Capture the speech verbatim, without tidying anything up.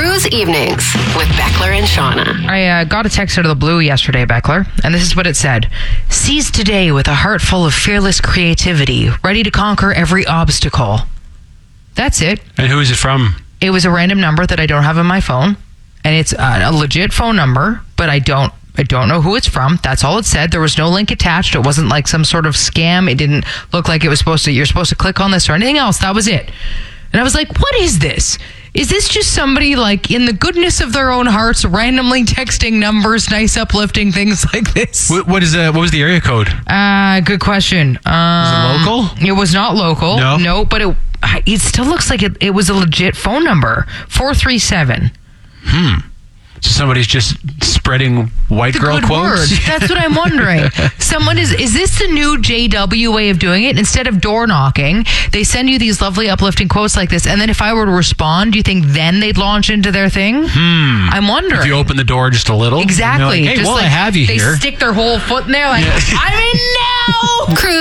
Cruise Evenings with Beckler and Shauna. I uh, got a text out of the blue yesterday, Beckler, and this is what it said. Seize today with a heart full of fearless creativity, ready to conquer every obstacle. That's it. And who is it from? It was a random number that I don't have on my phone, and it's uh, a legit phone number, but I don't I don't know who it's from. That's all it said. There was no link attached. It wasn't like some sort of scam. It didn't look like it was supposed to, you're supposed to click on this or anything else. That was it. And I was like, what is this? Is this just somebody like in the goodness of their own hearts randomly texting numbers, nice uplifting things like this? What, what is uh, what was the area code? Uh, good question. Um, was it local? It was not local. No, no, but it it still looks like it, it was a legit phone number. four three seven. Hmm. So somebody's just spreading white The girl good quotes? word. That's what I'm wondering. Someone is, is this the new J W way of doing it? Instead of door knocking, they send you these lovely uplifting quotes like this. And then if I were to respond, do you think then they'd launch into their thing? Hmm. I'm wondering. If you open the door just a little. Exactly. Like, hey, just well, like I have you they here. stick their whole foot in there like, I'm in now. Cruise